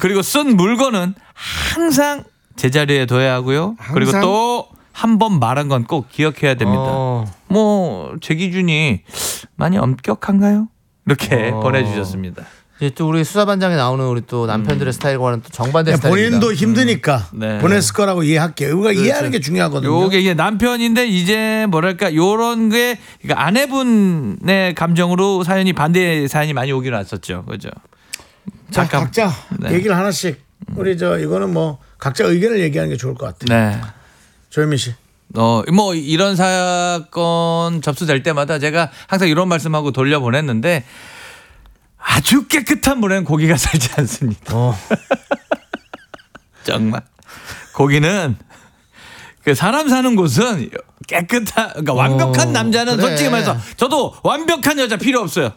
그리고 쓴 물건은 항상 제자리에 둬야 하고요. 그리고 또 한 번 말한 건 꼭 기억해야 됩니다. 뭐 제 기준이 많이 엄격한가요? 이렇게 보내주셨습니다. 이제 또 우리 수사반장에 나오는 우리 또 남편들의 스타일과는 또 정반대 스타일입니다. 본인도 힘드니까 보냈을 거라고 이해할게요. 우리가 이해하는 게 중요하거든요. 요게 이게 남편인데 이제 뭐랄까 요런 게 그러니까 아내분의 감정으로 사연이 반대 사연이 많이 오긴 왔었죠. 그죠? 자, 각자 얘기를 하나씩 우리 이거는 뭐 각자 의견을 얘기하는 게 좋을 것 같아요. 네. 조현민 씨. 뭐 이런 사건 접수될 때마다 제가 항상 이런 말씀하고 돌려보냈는데 아주 깨끗한 물에는 고기가 살지 않습니다. 정말 고기는 그 사람 사는 곳은 깨끗한 그러니까 완벽한 남자는 그래. 솔직히 말해서 저도 완벽한 여자 필요 없어요.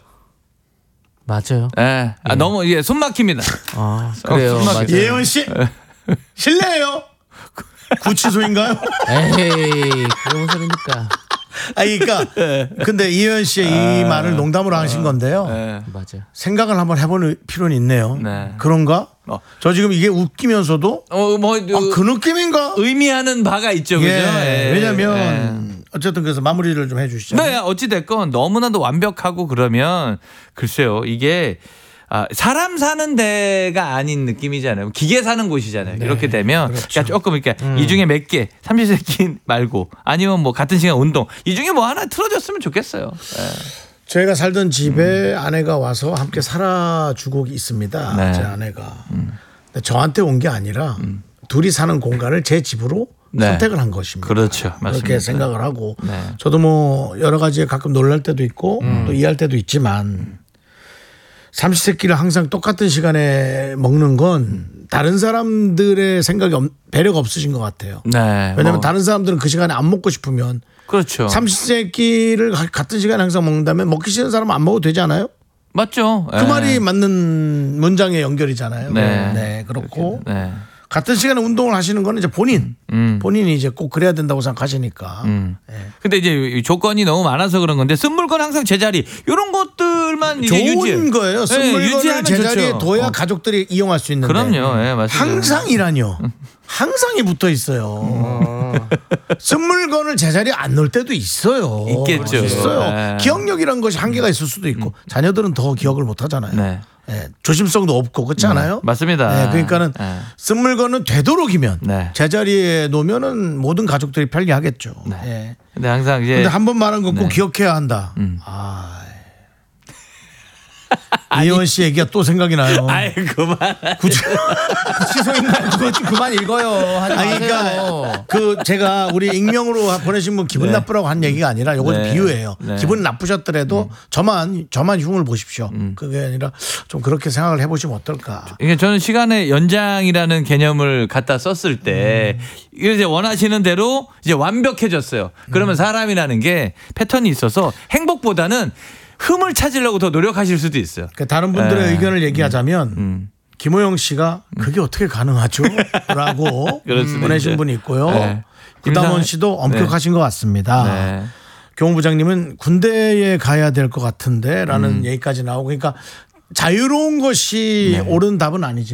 맞아요. 예, 너무 이게 숨 막힙니다. 그래요. 맞아요. 예원 씨 실례예요. 구치소인가요? 에이, 그런 소리니까. 그러니까 근데 이현 씨의 이 말을 농담으로 하신 건데요. 맞아요. 생각을 한번 해보는 필요는 있네요. 네. 그런가? 저 지금 이게 웃기면서도 그 느낌인가? 의미하는 바가 있죠, 그죠? 왜냐하면 어쨌든 그래서 마무리를 좀 해주시죠. 네, 어찌 됐건 너무나도 완벽하고 그러면 글쎄요, 이게 사람 사는 데가 아닌 느낌이잖아요. 기계 사는 곳이잖아요. 이렇게 되면 그러니까 조금 이렇게 이 중에 몇 개, 삼시세끼 말고 아니면 뭐 같은 시간 운동 이 중에 뭐 하나 틀어줬으면 좋겠어요. 저희가 살던 집에 아내가 와서 함께 살아주고 있습니다. 네. 제 아내가. 근데 저한테 온 게 아니라 둘이 사는 공간을 제 집으로 선택을 한 것입니다. 그렇죠. 맞습니다. 그렇게 생각을 하고 저도 뭐 여러 가지에 가끔 놀랄 때도 있고 또 이해할 때도 있지만 삼시세끼를 항상 똑같은 시간에 먹는 건 다른 사람들의 생각이 배려가 없으신 것 같아요. 네. 왜냐하면 다른 사람들은 그 시간에 안 먹고 싶으면 그렇죠. 삼시세끼를 같은 시간에 항상 먹는다면 먹기 싫은 사람은 안 먹어도 되지 않아요? 맞죠. 그 말이 맞는 문장의 연결이잖아요. 네, 그렇고 네. 같은 시간에 운동을 하시는 거는 이제 본인이 이제 꼭 그래야 된다고 생각하시니까. 근데 이제 조건이 너무 많아서 그런 건데 쓴 물건 항상 제자리 이런 것들만 이게 좋은 거예요. 쓴 물건을 제자리에 좋죠. 둬야 가족들이 이용할 수 있는데. 그럼요. 예, 맞습니다. 항상이라뇨. 항상이 붙어 있어요. 쓴 물건을 제자리에 안 놓을 때도 있어요. 있겠죠. 있어요. 네. 기억력이란 것이 한계가 있을 수도 있고 자녀들은 더 기억을 못 하잖아요. 네. 조심성도 없고 그렇지 않아요? 맞습니다. 그러니까는 쓴 물건은 되도록이면 제자리에 놓으면은 모든 가족들이 편리하겠죠. 근데 항상 이제 근데 한 번 말한 거 꼭 기억해야 한다. 이현 씨 얘기가 또 생각이 나요. 아이 그만. 구치소인가요? 그거 좀 그만 읽어요. 하지 마세요. 그러니까 제가 우리 익명으로 보내신 분 기분 나쁘라고 한 얘기가 아니라 이건 비유예요. 기분 나쁘셨더라도 저만 흉을 보십시오. 그게 아니라 좀 그렇게 생각을 해보시면 어떨까. 이게 저는 시간의 연장이라는 개념을 갖다 썼을 때 이제 원하시는 대로 이제 완벽해졌어요. 그러면 사람이라는 게 패턴이 있어서 행복보다는 흠을 찾으려고 더 노력하실 수도 있어요. 그러니까 다른 분들의 의견을 얘기하자면 김호영 씨가 그게 어떻게 가능하죠? 라고 보내신 분이 있고요. 구담원 씨도 엄격하신 것 같습니다. 교무부장님은 군대에 가야 될 것 같은데 라는 얘기까지 나오고 그러니까 자유로운 것이 옳은 답은 아니지.